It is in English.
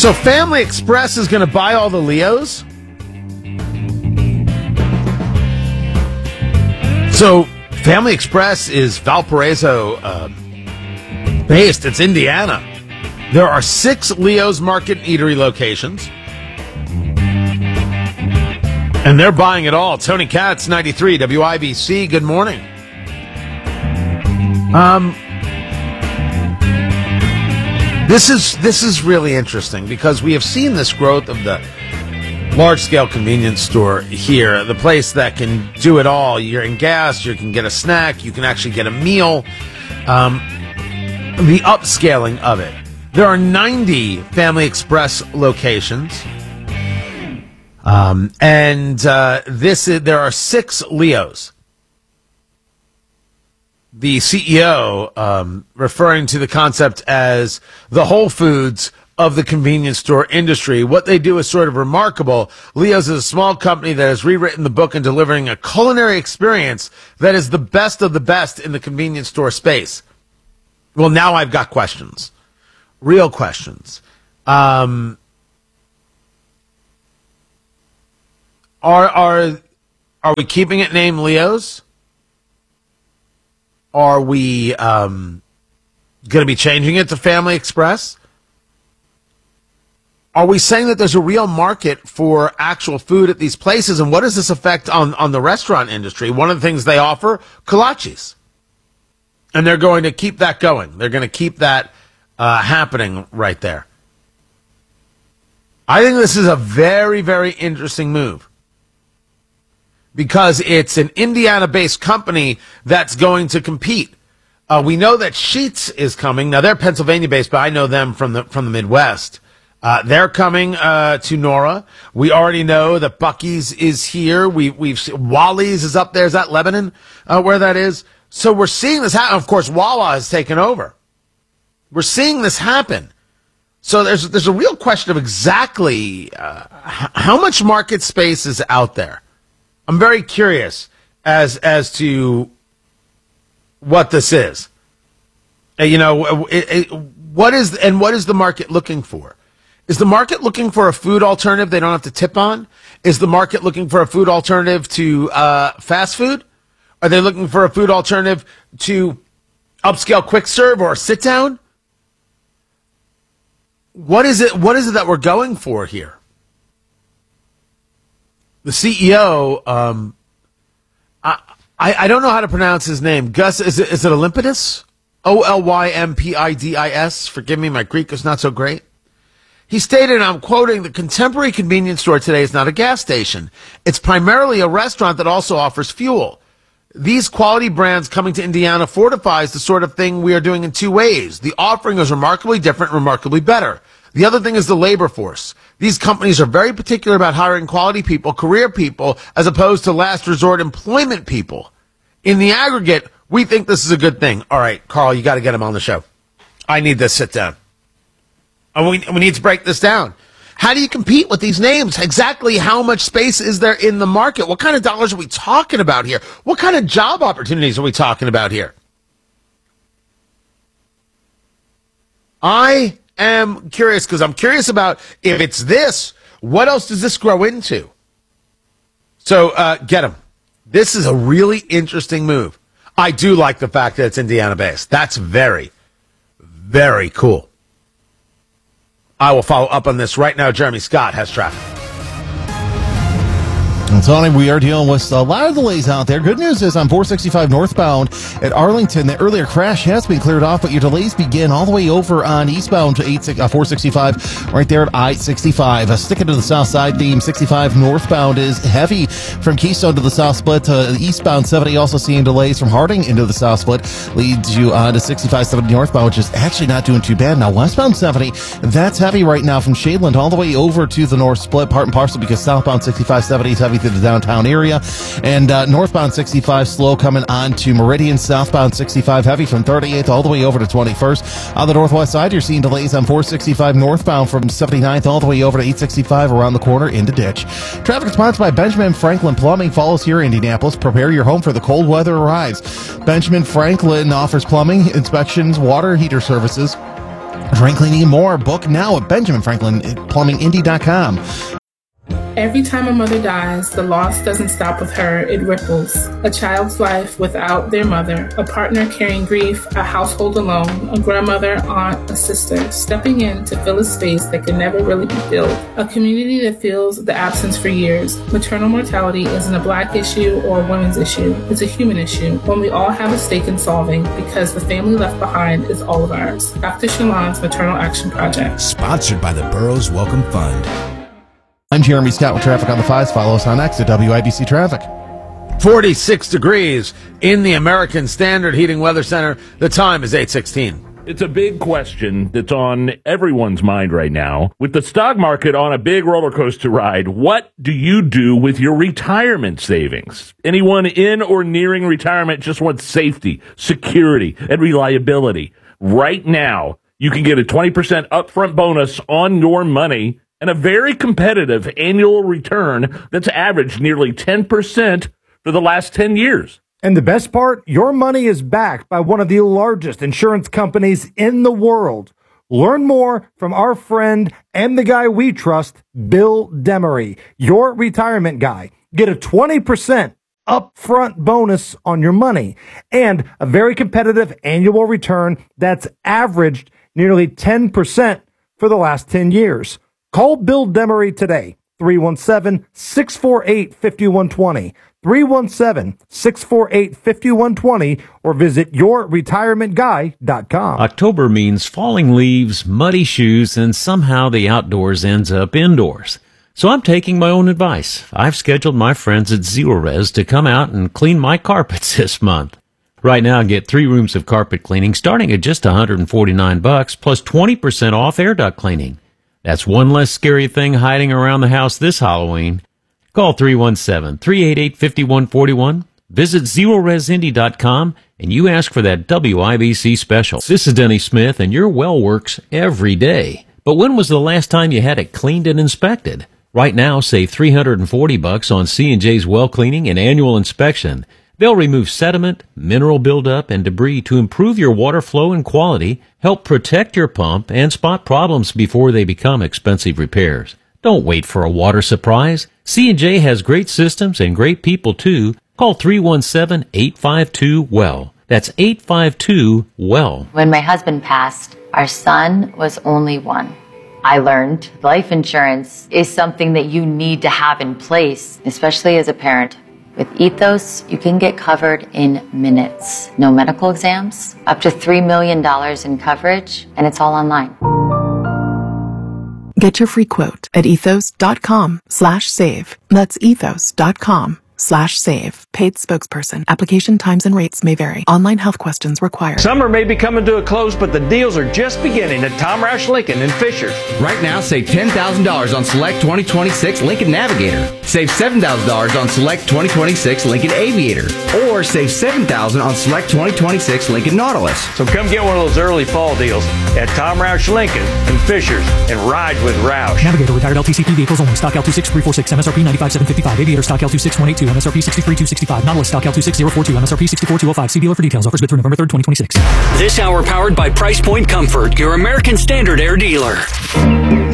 So Family Express is going to buy all the Leos? So Family Express is Valparaiso based. It's Indiana. There are 6 Leo's Market Eatery locations. And they're buying it all. Tony Katz, 93, WIBC, good morning. This is really interesting because we have seen this growth of the large-scale convenience store here, the place that can do it all. You're in gas, you can get a snack, you can actually get a meal, the upscaling of it. There are 90 Family Express locations, there are 6 Leos. The CEO referring to the concept as the Whole Foods of the convenience store industry. What they do is sort of remarkable. Leo's is a small company that has rewritten the book and delivering a culinary experience that is the best of the best in the convenience store space. Well, now I've got questions. Real questions. Are we keeping it named Leo's? Are we going to be changing it to Family Express? Are we saying that there's a real market for actual food at these places? And what does this affect on the restaurant industry? One of the things they offer, kolaches. And they're going to keep that going. They're going to keep that happening right there. I think this is a very, very interesting move. Because it's an Indiana-based company that's going to compete. We know that Sheetz is coming. Now, they're Pennsylvania-based, but I know them from the Midwest. They're coming to Nora. We already know that Buc-ee's is here. We've seen Wally's is up there. Is that Lebanon, where that is? So we're seeing this happen. Of course, Wawa has taken over. We're seeing this happen. So there's a real question of exactly how much market space is out there. I'm very curious as to what this is. What is the market looking for? Is the market looking for a food alternative they don't have to tip on? Is the market looking for a food alternative to fast food? Are they looking for a food alternative to upscale quick serve or sit down? What is it that we're going for here? The CEO, I don't know how to pronounce his name. Gus, is it Olympidis? Olympidis. Forgive me, my Greek is not so great. He stated, and I'm quoting, the contemporary convenience store today is not a gas station. It's primarily a restaurant that also offers fuel. These quality brands coming to Indiana fortifies the sort of thing we are doing in 2 ways. The offering is remarkably different, remarkably better. The other thing is the labor force. These companies are very particular about hiring quality people, career people, as opposed to last resort employment people. In the aggregate, we think this is a good thing. All right, Carl, you got to get him on the show. I need this sit down. And we need to break this down. How do you compete with these names? Exactly how much space is there in the market? What kind of dollars are we talking about here? What kind of job opportunities are we talking about here? I am curious because I'm curious about if it's this, what else does this grow into? So get him. This is a really interesting move. I do like the fact that it's Indiana-based. That's very, very cool. I will follow up on this right now. Jeremy Scott has traffic. And Tony, we are dealing with a lot of delays out there. Good news is on 465 northbound at Arlington, the earlier crash has been cleared off, but your delays begin all the way over on eastbound to 465 right there at I-65. Sticking to the south side theme, 65 northbound is heavy from Keystone to the south split. To eastbound 70 also seeing delays from Harding into the south split. Leads you on to 65-70 northbound, which is actually not doing too bad. Now westbound 70, that's heavy right now from Shadeland all the way over to the north split, part and parcel because southbound 65-70 is heavy through the downtown area, and northbound 65 slow coming on to Meridian, southbound 65 heavy from 38th all the way over to 21st. On the northwest side, you're seeing delays on 465 northbound from 79th all the way over to 865 around the corner into Ditch. Traffic sponsored by Benjamin Franklin Plumbing follows here in Indianapolis. Prepare your home for the cold weather arrives. Benjamin Franklin offers plumbing, inspections, water heater services, Drain cleaning and more. Book now at Benjamin Franklin at PlumbingIndy.com. Every time a mother dies, the loss doesn't stop with her, it ripples. A child's life without their mother, a partner carrying grief, a household alone, a grandmother, aunt, a sister, stepping in to fill a space that can never really be filled. A community that feels the absence for years. Maternal mortality isn't a Black issue or a women's issue. It's a human issue, one we all have a stake in solving because the family left behind is all of ours. Dr. Shalon's Maternal Action Project. Sponsored by the Burroughs Welcome Fund. I'm Jeremy Scott with Traffic on the Fives. Follow us on X at WIBC Traffic. 46 degrees in the American Standard Heating Weather Center. The time is 8:16. It's a big question that's on everyone's mind right now. With the stock market on a big roller coaster ride, what do you do with your retirement savings? Anyone in or nearing retirement just wants safety, security, and reliability. Right now, you can get a 20% upfront bonus on your money and a very competitive annual return that's averaged nearly 10% for the last 10 years. And the best part, your money is backed by one of the largest insurance companies in the world. Learn more from our friend and the guy we trust, Bill Demery, your retirement guy. Get a 20% upfront bonus on your money and a very competitive annual return that's averaged nearly 10% for the last 10 years. Call Bill Demery today, 317-648-5120, 317-648-5120, or visit yourretirementguy.com. October means falling leaves, muddy shoes, and somehow the outdoors ends up indoors. So I'm taking my own advice. I've scheduled my friends at Zerorez to come out and clean my carpets this month. Right now, get 3 rooms of carpet cleaning starting at just $149 plus 20% off air duct cleaning. That's one less scary thing hiding around the house this Halloween. Call 317-388-5141. Visit ZeroResIndy.com and you ask for that WIBC special. This is Denny Smith and your well works every day. But when was the last time you had it cleaned and inspected? Right now, save $340 on C&J's well cleaning and annual inspection. They'll remove sediment, mineral buildup, and debris to improve your water flow and quality, help protect your pump, and spot problems before they become expensive repairs. Don't wait for a water surprise. C&J has great systems and great people, too. Call 317-852-WELL. That's 852-WELL. When my husband passed, our son was only 1. I learned life insurance is something that you need to have in place, especially as a parent. With Ethos, you can get covered in minutes. No medical exams, up to $3 million in coverage, and it's all online. Get your free quote at ethos.com/save. That's ethos.com/save. Paid spokesperson. Application times and rates may vary. Online health questions required. Summer may be coming to a close, but the deals are just beginning at Tom Roush Lincoln in Fishers. Right now, save $10,000 on select 2026 Lincoln Navigator. Save $7,000 on select 2026 Lincoln Aviator. Or save $7,000 on select 2026 Lincoln Nautilus. So come get one of those early fall deals at Tom Roush Lincoln in Fishers and ride with Roush. Navigator retired LTCP vehicles only. Stock L26346, MSRP $95,755. Aviator stock L26182, MSRP $63,265. Nautilus stock L26042, MSRP $64,205. See dealer for details. Offers good through November 3rd, 2026. This hour powered by Price Point Comfort, your American Standard Air dealer.